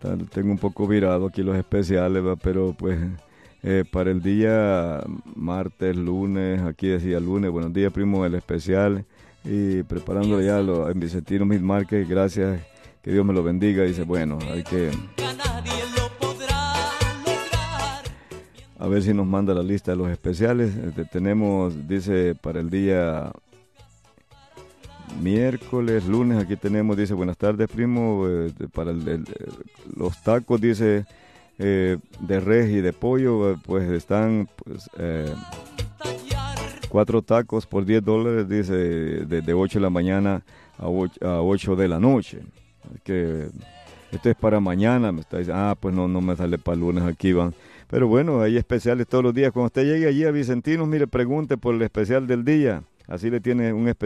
Tengo un poco virado aquí los especiales, ¿va? Pero pues para el día martes, lunes, aquí decía lunes, buenos días primo, el especial, y preparándolo ya en Vicentino Meat Market, gracias, que Dios me lo bendiga. Dice, bueno, hay que a ver si nos manda la lista de los especiales. Tenemos, dice, para el día miércoles, lunes, aquí tenemos, dice, buenas tardes primo, para los tacos, dice, de res y de pollo, pues están 4 tacos por $10, dice, de 8 de la mañana a 8 de la noche. Que esto es para mañana, me está diciendo, pues no me sale para el lunes aquí, van. Pero bueno, hay especiales todos los días. Cuando usted llegue allí a Vicentinos, mire, pregunte por el especial del día, así le tiene un especial.